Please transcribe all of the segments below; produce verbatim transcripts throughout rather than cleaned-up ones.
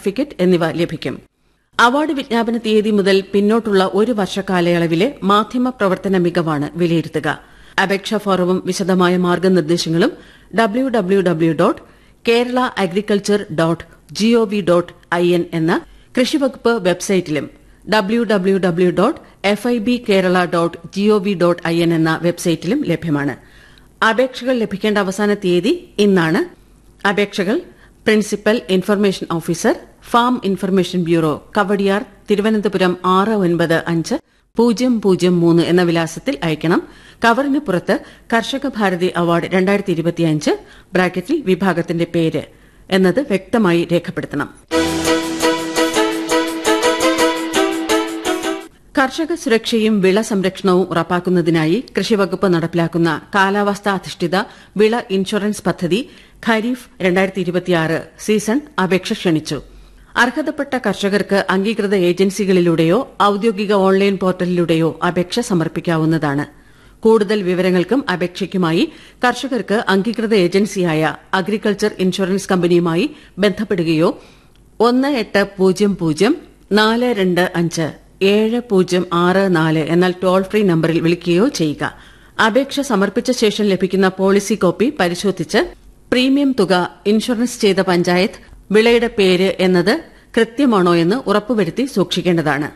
Certificate എന്നിവ ലഭിക്കും. Award വിജ്ഞാപന തീയതി മുതൽ പിന്നോട്ടുള്ള ഒരു വർഷ കാലയളവിലെ മാധ്യമ പ്രവർത്തന മികവാണ് വിലയിരുത്തുക. അപേക്ഷാ ഫോറവും വിശദമായ മാർഗ്ഗനിർദ്ദേശങ്ങളും W W W dot Kerala agriculture dot G O V dot I N എന്ന കൃഷിവകുപ്പ് വെബ്സൈറ്റിലും W W W dot F I B Kerala dot G O V dot I N എന്ന വെബ്സൈറ്റിലും ലഭ്യമാണ്. അപേക്ഷകൾ ലഭിക്കേണ്ട അവസാന തീയതി ഇന്നാണ്. അപേക്ഷകൾ principal information officer, farm information bureau, Kowdiar, Thiruvananthapuram ആറ് ഒൻപത് അഞ്ച് പൂജ്യം പൂജ്യം മൂന്ന് എന്ന വിലാസത്തിൽ അയക്കണം. കവറിന് പുറത്ത് കർഷക ഭാരതി അവാർഡ് രണ്ടായിരത്തി ഇരുപത്തിയഞ്ച് ബ്രാക്കറ്റിൽ വിഭാഗത്തിന്റെ പേര് എന്നത് വ്യക്തമായി രേഖപ്പെടുത്തണം. കർഷക സുരക്ഷയും വിള സംരക്ഷണവും ഉറപ്പാക്കുന്നതിനായി കൃഷിവകുപ്പ് നടപ്പിലാക്കുന്ന കാലാവസ്ഥാ അധിഷ്ഠിത വിള ഇൻഷുറൻസ് പദ്ധതി ഖരീഫ് രണ്ടായിരത്തി ഇരുപത്തിയാറ് സീസൺ അപേക്ഷ ക്ഷണിച്ചു. അർഹതപ്പെട്ട കർഷകർക്ക് അംഗീകൃത ഏജൻസികളിലൂടെയോ ഔദ്യോഗിക ഓൺലൈൻ പോർട്ടലിലൂടെയോ അപേക്ഷ സമർപ്പിക്കാവുന്നതാണ്. കൂടുതൽ വിവരങ്ങൾക്കും അപേക്ഷയ്ക്കുമായി കർഷകർക്ക് അംഗീകൃത ഏജൻസിയായ അഗ്രികൾച്ചർ ഇൻഷുറൻസ് കമ്പനിയുമായി ബന്ധപ്പെടുകയോ ഒന്ന് എട്ട് പൂജ്യം പൂജ്യം നാല് രണ്ട് അഞ്ച് ഏഴ് പൂജ്യം ആറ് നാല് എന്ന ടോൾ ഫ്രീ നമ്പറിൽ വിളിക്കുകയോ ചെയ്യുക. അപേക്ഷ സമർപ്പിച്ച ശേഷം ലഭിക്കുന്ന പോളിസി കോപ്പി പരിശോധിച്ച് പ്രീമിയം തുക, ഇൻഷുറൻസ് ചെയ്ത പഞ്ചായത്ത്, വിളയുടെ പേര് എന്നത് കൃത്യമാണോ എന്ന് ഉറപ്പുവരുത്തി സൂക്ഷിക്കേണ്ടതാണ്.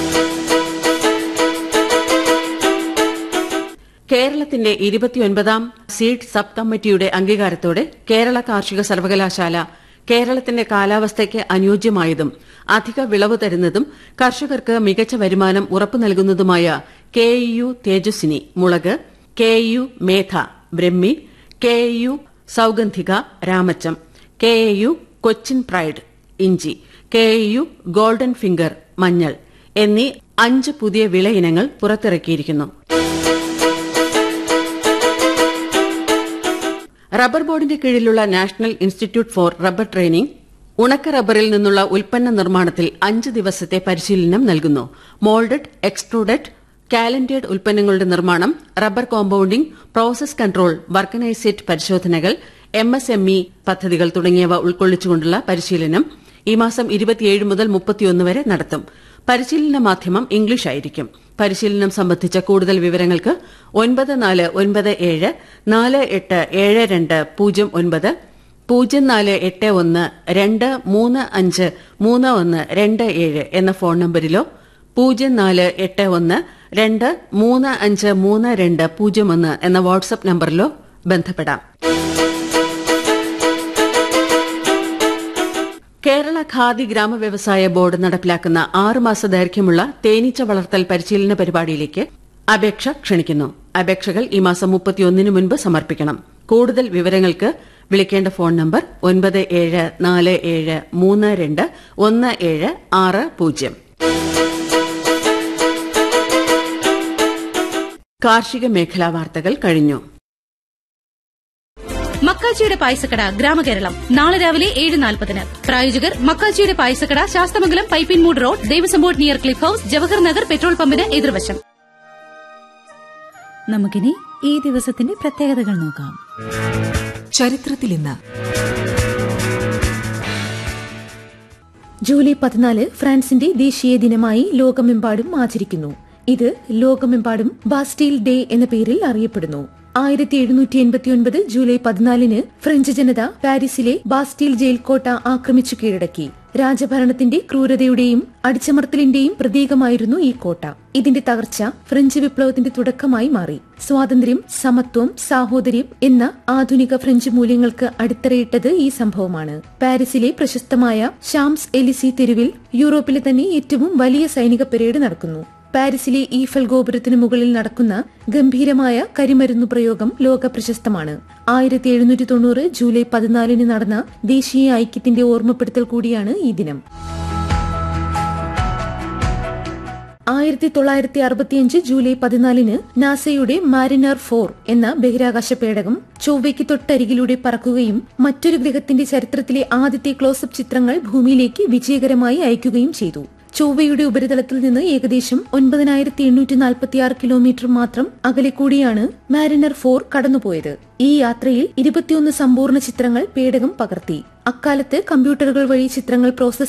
കേരളത്തിന്റെ ഇരുപത്തിയൊൻപതാം സീഡ് സബ് കമ്മിറ്റിയുടെ അംഗീകാരത്തോടെ കേരള കാർഷിക സർവകലാശാല കേരളത്തിന്റെ കാലാവസ്ഥയ്ക്ക് അനുയോജ്യമായതും അധിക വിളവ് തരുന്നതും കർഷകർക്ക് മികച്ച വരുമാനം ഉറപ്പു നൽകുന്നതുമായ കെ യു തേജസ്വിനി മുളക്, കെ യു മേധ brahmi, K U സൌഗന്ധിക രാമച്ചം, K U Cochin pride ഇഞ്ചി, കെ യു ഗോൾഡൻ ഫിംഗർ മഞ്ഞൾ എന്നീ അഞ്ച് പുതിയ വിള ഇനങ്ങൾ പുറത്തിറക്കിയിരിക്കുന്നു. റബ്ബർ ബോർഡിന്റെ കീഴിലുള്ള national institute four rubber training ഉണക്ക റബ്ബറിൽ നിന്നുള്ള ഉൽപ്പന്ന നിർമ്മാണത്തിൽ അഞ്ച് ദിവസത്തെ പരിശീലനം നൽകുന്നു. മോൾഡഡ്, എക്സ്ട്രൂഡഡ്, കാലൻഡേഡ് ഉൽപ്പന്നങ്ങളുടെ നിർമ്മാണം, റബ്ബർ കോമ്പൌണ്ടിംഗ്, പ്രോസസ് കൺട്രോൾ, വർക്കനൈസേറ്റ് പരിശോധനകൾ, എം എസ് എം ഇ പദ്ധതികൾ തുടങ്ങിയവ ഉൾക്കൊള്ളിച്ചുകൊണ്ടുള്ള പരിശീലനം ഈ മാസം ഇരുപത്തിയേഴ് മുതൽ മുപ്പത്തിയൊന്ന് വരെ നടത്തും. പരിശീലന മാധ്യമം ഇംഗ്ലീഷ് ആയിരിക്കും. പരിശീലനം സംബന്ധിച്ച കൂടുതൽ വിവരങ്ങൾക്ക് ഒൻപത് നാല് ഒൻപത് ഏഴ് നാല് എട്ട് ഏഴ് രണ്ട് പൂജ്യം ഒൻപത് പൂജ്യം നാല് എട്ട് ഒന്ന് രണ്ട് മൂന്ന് അഞ്ച് മൂന്ന് ഒന്ന് രണ്ട് ഏഴ് എന്ന ഫോൺ നമ്പരിലോ പൂജ്യം നാല് എട്ട് ഒന്ന് രണ്ട് മൂന്ന് അഞ്ച് മൂന്ന് രണ്ട് പൂജ്യം ഒന്ന് എന്ന വാട്സ്ആപ്പ് നമ്പറിലോ ബന്ധപ്പെടാം. കേരള ഖാദി ഗ്രാമ വ്യവസായ ബോർഡ് നടപ്പിലാക്കുന്ന ആറുമാസ ദൈർഘ്യമുള്ള തേനീച്ച വളർത്തൽ പരിശീലന പരിപാടിയിലേക്ക് അപേക്ഷ ക്ഷണിക്കുന്നു. അപേക്ഷകൾ ഈ മാസം മുപ്പത്തിയൊന്നിന് മുൻപ് സമർപ്പിക്കണം. കൂടുതൽ വിവരങ്ങൾക്ക് വിളിക്കേണ്ട ഫോൺ നമ്പർ ഒൻപത് ഏഴ് നാല് ഏഴ് മൂന്ന് രണ്ട് ഒന്ന് ഏഴ് ആറ് പൂജ്യം. കാർഷിക മേഖലാ വാർത്തകൾ കഴിഞ്ഞു. മക്കാച്ചിയുടെ പായസക്കട ഗ്രാമകേരളം നാളെ രാവിലെ ഏഴ് നാൽപ്പതിന്. പ്രായോജകർ മക്കാച്ചിയുടെ പായസക്കട, Sasthamangalam Pipinmoodu road, Devaswom board near cliff house, Jawahar Nagar petrol പമ്പിന് എതിർവശം. നമുക്കിനി ഈ ദിവസത്തിന്റെ പ്രത്യേകതകൾ നോക്കാം. ചരിത്രത്തിൽ ഇന്ന് ജൂലൈ പതിനാല് ഫ്രാൻസിന്റെ ദേശീയ ദിനമായി ലോകമെമ്പാടും ആചരിക്കുന്നു. ഇത് ലോകമെമ്പാടും ബാസ്റ്റീൽ ഡേ എന്ന പേരിൽ അറിയപ്പെടുന്നു. ആയിരത്തി എഴുന്നൂറ്റി എൺപത്തിയൊൻപത് ജൂലൈ പതിനാലിന് ഫ്രഞ്ച് ജനത പാരീസിലെ ബാസ്റ്റീൽ ജയിൽ കോട്ട ആക്രമിച്ചു കീഴടക്കി. രാജഭരണത്തിന്റെ ക്രൂരതയുടെയും അടിച്ചമർത്തലിന്റെയും പ്രതീകമായിരുന്നു ഈ കോട്ട. ഇതിന്റെ തകർച്ച ഫ്രഞ്ച് വിപ്ലവത്തിന്റെ തുടക്കമായി മാറി. സ്വാതന്ത്ര്യം, സമത്വം, സാഹോദര്യം എന്ന ആധുനിക ഫ്രഞ്ച് മൂല്യങ്ങൾക്ക് അടിത്തറയിട്ടത് ഈ സംഭവമാണ്. പാരീസിലെ പ്രശസ്തമായ ഷാംസ് എലിസി തെരുവിൽ യൂറോപ്പിലെ തന്നെ ഏറ്റവും വലിയ സൈനിക പരേഡ് നടക്കുന്നു. പാരീസിലെ ഈഫൽ ഗോപുരത്തിനു മുകളിൽ നടക്കുന്ന ഗംഭീരമായ കരിമരുന്നു പ്രയോഗം ലോക പ്രശസ്തമാണ്. ആയിരത്തി എഴുന്നൂറ്റി തൊണ്ണൂറ് ജൂലൈ പതിനാലിന് നടന്ന ദേശീയ ഐക്യത്തിന്റെ ഓർമ്മപ്പെടുത്തൽ കൂടിയാണ് ഈ ദിനം. ആയിരത്തി തൊള്ളായിരത്തി അറുപത്തിയഞ്ച് ജൂലൈ പതിനാലിന് നാസയുടെ മാരിനർ ഫോർ എന്ന ബഹിരാകാശ പേടകം ചൊവ്വയ്ക്ക് തൊട്ടരികിലൂടെ പറക്കുകയും മറ്റൊരു ഗ്രഹത്തിന്റെ ചരിത്രത്തിലെ ആദ്യത്തെ ക്ലോസപ്പ് ചിത്രങ്ങൾ ഭൂമിയിലേക്ക് വിജയകരമായി അയക്കുകയും ചെയ്തു. ചൊവ്വയുടെ ഉപരിതലത്തിൽ നിന്ന് ഏകദേശം ഒൻപതിനായിരത്തി എണ്ണൂറ്റി നാൽപ്പത്തിയാറ് കിലോമീറ്റർ മാത്രം അകലെ കൂടിയാണ് മാരിനർ ഫോർ കടന്നുപോയത്. ഈ യാത്രയിൽ ഇരുപത്തിയൊന്ന് സമ്പൂർണ്ണ ചിത്രങ്ങൾ പേടകം പകർത്തി. അക്കാലത്ത് കമ്പ്യൂട്ടറുകൾ വഴി ചിത്രങ്ങൾ പ്രോസസ്